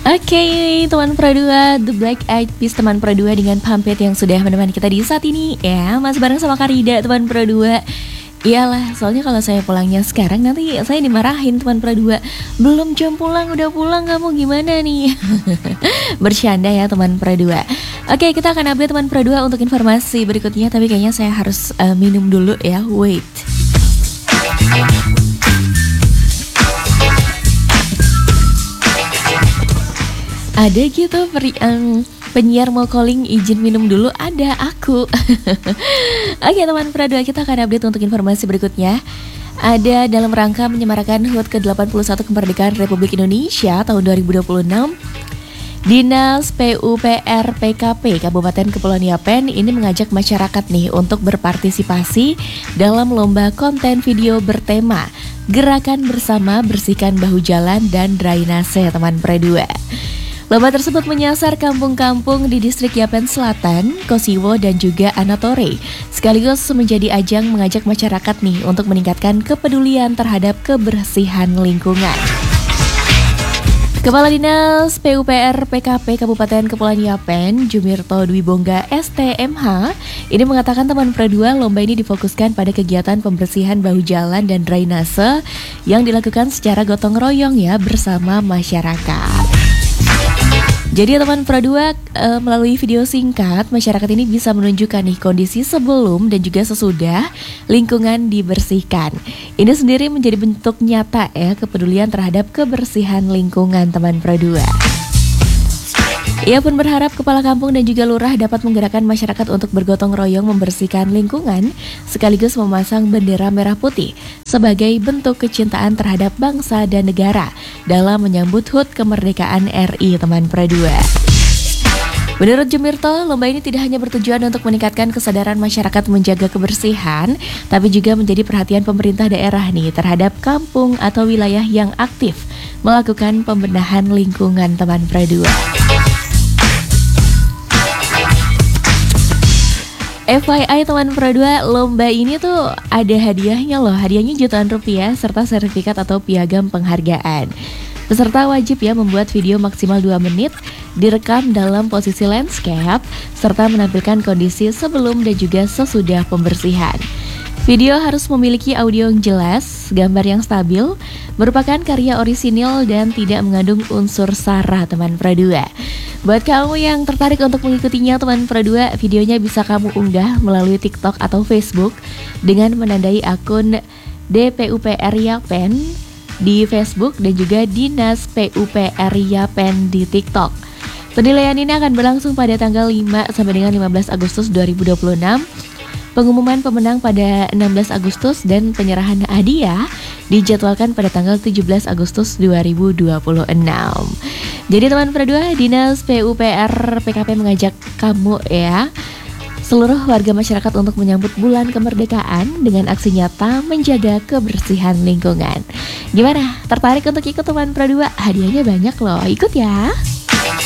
Oke, teman Pro 2, The Black Eyed Peas teman Pro 2 dengan Pampeet yang sudah menemani kita di saat ini ya. Masih bareng sama Karida teman Pro 2. Iyalah, soalnya kalau saya pulangnya sekarang nanti saya dimarahin teman Pro 2. Belum jam pulang, udah pulang kamu gimana nih? Bercanda ya teman Pro 2. Oke, kita akan update teman Pro 2 untuk informasi berikutnya. Tapi kayaknya saya harus minum dulu ya, wait. Ada gitu penyiar mau calling izin minum dulu, ada aku. Oke teman Pro 2, kita akan update untuk informasi berikutnya. Ada dalam rangka menyemarakan HUT ke-81 kemerdekaan Republik Indonesia tahun 2026, Dinas PUPR PKP Kabupaten Kepulauan Yapen ini mengajak masyarakat nih untuk berpartisipasi dalam lomba konten video bertema Gerakan Bersama Bersihkan Bahu Jalan dan Drainase teman Pro 2. Lomba tersebut menyasar kampung-kampung di distrik Yapen Selatan, Kosiwo, dan juga Anatore, sekaligus menjadi ajang mengajak masyarakat nih untuk meningkatkan kepedulian terhadap kebersihan lingkungan. Kepala Dinas PUPR PKP Kabupaten Kepulauan Yapen, Jumirto Dwi Bongga STMH, ini mengatakan teman Pro 2, lomba ini difokuskan pada kegiatan pembersihan bahu jalan dan drainase yang dilakukan secara gotong royong ya bersama masyarakat. Jadi teman Pro 2, melalui video singkat, masyarakat ini bisa menunjukkan nih kondisi sebelum dan juga sesudah lingkungan dibersihkan. Ini sendiri menjadi bentuk nyata ya kepedulian terhadap kebersihan lingkungan teman Pro 2. Ia pun berharap kepala kampung dan juga lurah dapat menggerakkan masyarakat untuk bergotong royong membersihkan lingkungan sekaligus memasang bendera merah putih sebagai bentuk kecintaan terhadap bangsa dan negara dalam menyambut HUT kemerdekaan RI teman Pro 2. Menurut Jumirto, lomba ini tidak hanya bertujuan untuk meningkatkan kesadaran masyarakat menjaga kebersihan, tapi juga menjadi perhatian pemerintah daerah nih terhadap kampung atau wilayah yang aktif melakukan pembenahan lingkungan teman Pro 2. FYI teman Pro 2, lomba ini tuh ada hadiahnya loh. Hadiahnya jutaan rupiah serta sertifikat atau piagam penghargaan. Peserta wajib ya membuat video maksimal 2 menit, direkam dalam posisi landscape, serta menampilkan kondisi sebelum dan juga sesudah pembersihan. Video harus memiliki audio yang jelas, gambar yang stabil, merupakan karya orisinil dan tidak mengandung unsur sara teman Pro 2. Buat kamu yang tertarik untuk mengikutinya teman Pro 2, videonya bisa kamu unggah melalui TikTok atau Facebook dengan menandai akun DPUPR Yapen di Facebook dan juga Dinas PUPR Yapen di TikTok. Penilaian ini akan berlangsung pada tanggal 5 sampai dengan 15 Agustus 2026. Pengumuman pemenang pada 16 Agustus dan penyerahan hadiah dijadwalkan pada tanggal 17 Agustus 2026. Jadi teman Pro 2, Dinas PUPR PKP mengajak kamu ya, seluruh warga masyarakat untuk menyambut bulan kemerdekaan dengan aksi nyata menjaga kebersihan lingkungan. Gimana? Tertarik untuk ikut teman Pro 2? Hadiahnya banyak loh, ikut ya!